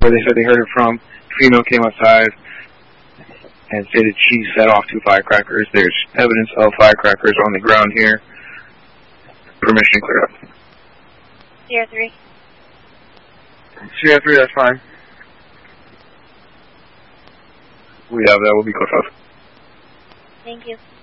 where they said they heard it from. Female came outside and stated she set off 2 firecrackers. There's evidence of firecrackers on the ground here. Permission clear up. Sierra 3. Sierra 3, that's fine. We have that. We'll be close up. Thank you.